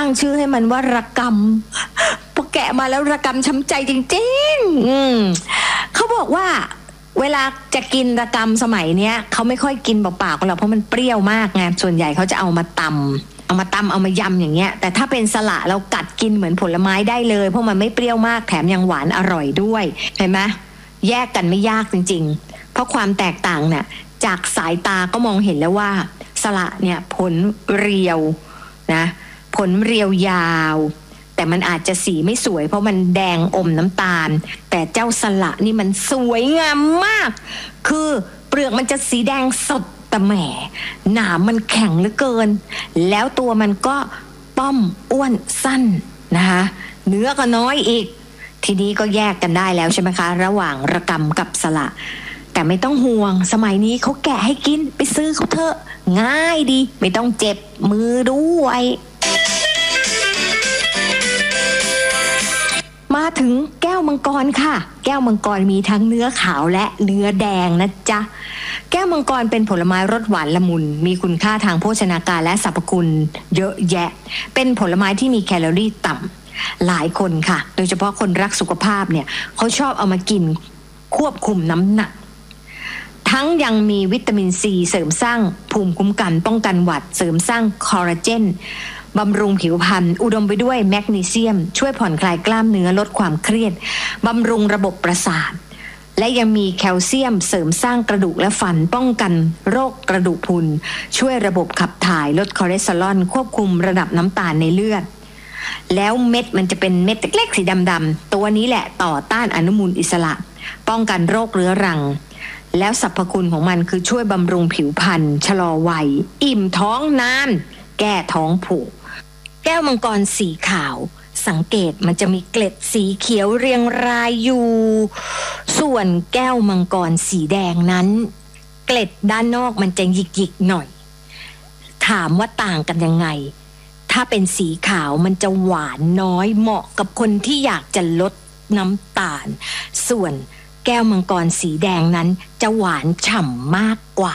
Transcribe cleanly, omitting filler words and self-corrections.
ตั้งชื่อให้มันว่าระกำพอแกะมาแล้วระกำช้ำใจจริงๆเขาบอกว่าเวลาจะกินระกำสมัยเนี้ยเขาไม่ค่อยกินเปล่าๆกันหรอกเพราะมันเปรี้ยวมากไงส่วนใหญ่เขาจะเอามาตำเอามายำอย่างเงี้ยแต่ถ้าเป็นสละเรากัดกินเหมือนผลไม้ได้เลยเพราะมันไม่เปรี้ยวมากแถมยังหวานอร่อยด้วยเห็นไหมแยกกันไม่ยากจริงๆเพราะความแตกต่างเนี่ยจากสายตาก็มองเห็นแล้วว่าสละเนี่ยผลเรียวนะผลเรียวยาวแต่มันอาจจะสีไม่สวยเพราะมันแดงอมน้ำตาลแต่เจ้าสละนี่มันสวยงามมากคือเปลือกมันจะสีแดงสดแต่แหมหนามมันแข็งเหลือเกินแล้วตัวมันก็ป้อมอ้วนสั้นนะคะเนื้อก็น้อยอีกทีนี้ก็แยกกันได้แล้วใช่ไหมคะระหว่างระกำกับสละแต่ไม่ต้องห่วงสมัยนี้เขาแกะให้กินไปซื้อเขาเถอะง่ายดีไม่ต้องเจ็บมือด้วยมาถึงแก้วมังกรค่ะแก้วมังกรมีทั้งเนื้อขาวและเนื้อแดงนะจ๊ะแก้วมังกรเป็นผลไม้รสหวานละมุนมีคุณค่าทางโภชนาการและสรรพคุณเยอะแยะเป็นผลไม้ที่มีแคลอรี่ต่ำหลายคนค่ะโดยเฉพาะคนรักสุขภาพเนี่ยเขาชอบเอามากินควบคุมน้ำหนักทั้งยังมีวิตามินซีเสริมสร้างภูมิคุ้มกันป้องกันหวัดเสริมสร้างคอลลาเจนบำรุงผิวพรรณอุดมไปด้วยแมกนีเซียมช่วยผ่อนคลายกล้ามเนื้อลดความเครียดบำรุงระบบประสาทและยังมีแคลเซียมเสริมสร้างกระดูกและฟันป้องกันโรคกระดูกพรุนช่วยระบบขับถ่ายลดคอเลสเตอรอลควบคุมระดับน้ำตาลในเลือดแล้วเม็ดมันจะเป็นเม็ดเล็กๆสีดำๆตัวนี้แหละต่อต้านอนุมูลอิสระป้องกันโรคเรื้อรังแล้วสรรพคุณของมันคือช่วยบำรุงผิวพรรณชะลอวัยอิ่มท้องนานแก้ท้องผูกแก้วมังกรสีขาวสังเกตมันจะมีเกล็ดสีเขียวเรียงรายอยู่ส่วนแก้วมังกรสีแดงนั้นเกล็ดด้านนอกมันจะหยิกๆหน่อยถามว่าต่างกันยังไงถ้าเป็นสีขาวมันจะหวานน้อยเหมาะกับคนที่อยากจะลดน้ำตาลส่วนแก้วมังกรสีแดงนั้นจะหวานฉ่ำมากกว่า